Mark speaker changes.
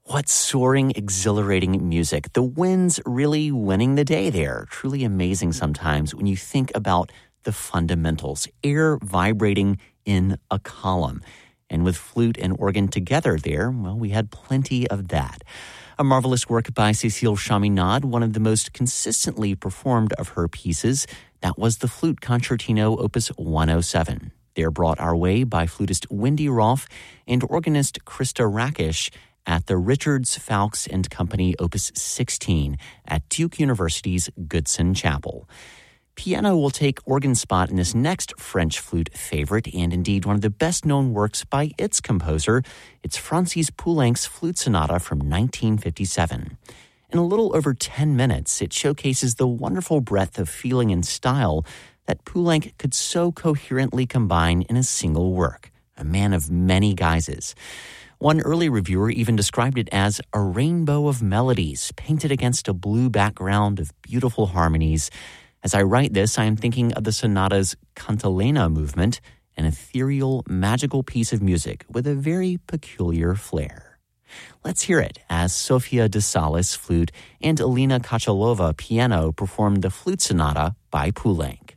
Speaker 1: What soaring, exhilarating music. The wind's really winning the day there. Truly amazing sometimes when you think about the fundamentals. Air vibrating in a column. And with flute and organ together there, well, we had plenty of that. A marvelous work by Cécile Chaminade, one of the most consistently performed of her pieces. That was the Flute Concertino Opus 107. They're brought our way by flutist Wendy Rolfe and organist Krista Rakish at the Richards, Falks & Company Opus 16 at Duke University's Goodson Chapel. Piano will take organ spot in this next French flute favorite, and indeed one of the best-known works by its composer. It's Francis Poulenc's Flute Sonata from 1957. In a little over 10 minutes, it showcases the wonderful breadth of feeling and style that Poulenc could so coherently combine in a single work. A man of many guises. One early reviewer even described it as a rainbow of melodies painted against a blue background of beautiful harmonies. As I write this, I am thinking of the sonata's cantilena movement, an ethereal, magical piece of music with a very peculiar flair. Let's hear it as Sofia de Salis, flute, and Alina Kachalova, piano, perform the Flute Sonata by Poulenc.